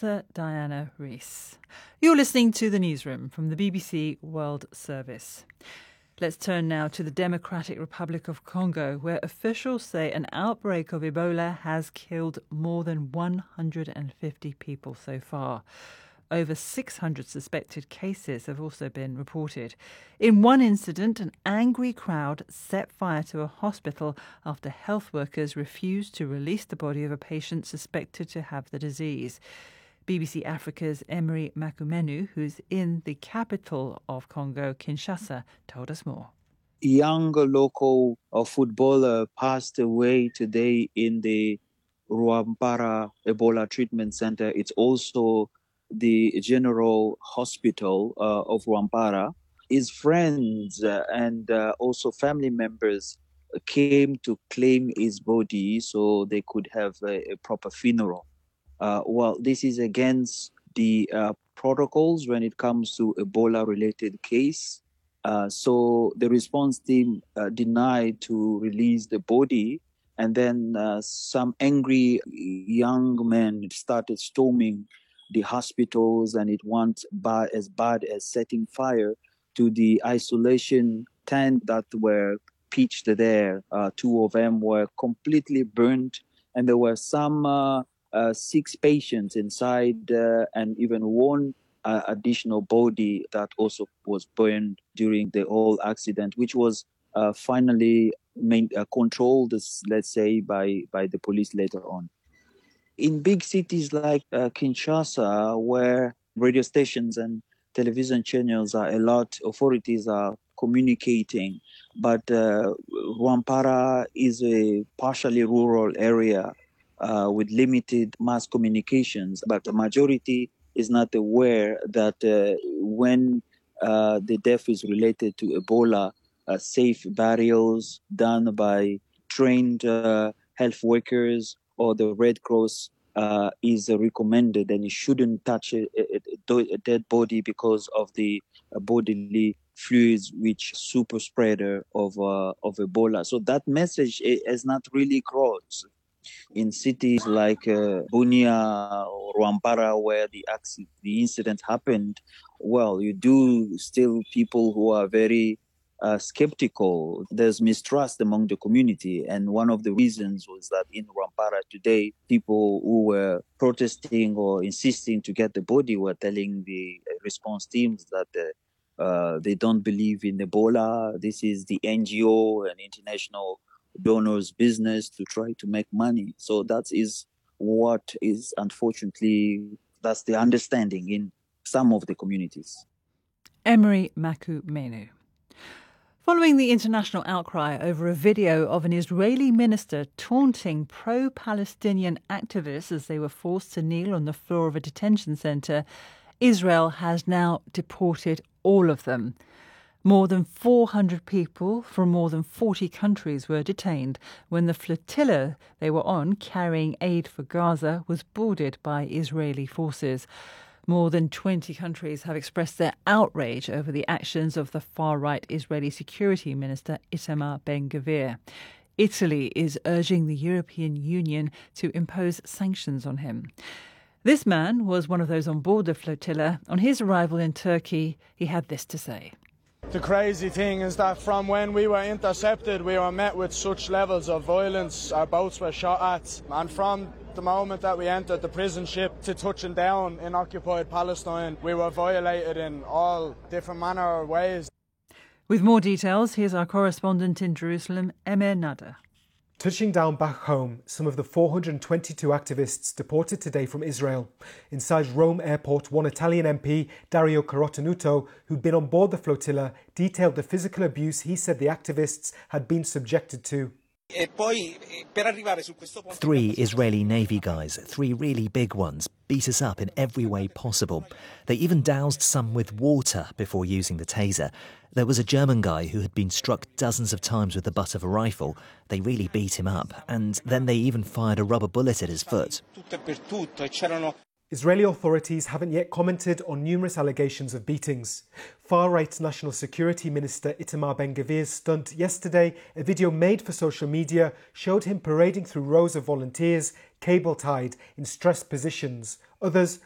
reporter Diana Rees. You're listening to The Newsroom from the BBC World Service. Let's turn now to the Democratic Republic of Congo, where officials say an outbreak of Ebola has killed more than 150 people so far. Over 600 suspected cases have also been reported. In one incident, an angry crowd set fire to a hospital after health workers refused to release the body of a patient suspected to have the disease. BBC Africa's Emery Makumenu, who's in the capital of Congo, Kinshasa, told us more. A young local footballer passed away today in the Rwampara Ebola Treatment Center. It's also the General Hospital of Rwampara. His friends and also family members came to claim his body so they could have a proper funeral. Well, this is against the protocols when it comes to Ebola-related case. So the response team denied to release the body, and then some angry young men started storming the hospitals, and it went as bad as setting fire to the isolation tent that were pitched there. Two of them were completely burnt, and there were some 6 patients inside and even one additional body that also was burned during the whole accident, which was finally controlled, let's say, by the police later on. In big cities like Kinshasa, where radio stations and television channels are a lot, authorities are communicating, but Rwampara is a partially rural area with limited mass communications, but the majority is not aware that when the death is related to Ebola, safe burials done by trained health workers or the Red Cross is recommended, and you shouldn't touch a dead body because of the bodily fluids, which super spreader of Ebola. So that message has not really crossed. In cities like Bunia or Rwampara, where the incident happened, well, you do still people who are very skeptical. There's mistrust among the community. And one of the reasons was that in Rwampara today, people who were protesting or insisting to get the body were telling the response teams that they don't believe in Ebola. This is the NGO and international donors' business to try to make money. So that is what is, unfortunately, that's the understanding in some of the communities. Emery Makumenu. Following the international outcry over a video of an Israeli minister taunting pro-Palestinian activists as they were forced to kneel on the floor of a detention centre, Israel has now deported all of them. More than 400 people from more than 40 countries were detained when the flotilla they were on, carrying aid for Gaza, was boarded by Israeli forces. More than 20 countries have expressed their outrage over the actions of the far-right Israeli Security Minister Itamar Ben-Gvir. Italy is urging the European Union to impose sanctions on him. This man was one of those on board the flotilla. On his arrival in Turkey, he had this to say. The crazy thing is that from when we were intercepted, we were met with such levels of violence. Our boats were shot at, and from the moment that we entered the prison ship to touching down in occupied Palestine, we were violated in all different manner of ways. With more details, here's our correspondent in Jerusalem, Emir Nada. Touching down back home, some of the 422 activists deported today from Israel. Inside Rome Airport, one Italian MP, Dario Carotenuto, who'd been on board the flotilla, detailed the physical abuse he said the activists had been subjected to. 3 Israeli Navy guys, 3 really big ones, beat us up in every way possible. They even doused some with water before using the taser. There was a German guy who had been struck dozens of times with the butt of a rifle. They really beat him up, and then they even fired a rubber bullet at his foot. Israeli authorities haven't yet commented on numerous allegations of beatings. Far-right National Security Minister Itamar Ben-Gvir's stunt yesterday, a video made for social media, showed him parading through rows of volunteers, cable-tied, in stressed positions. Others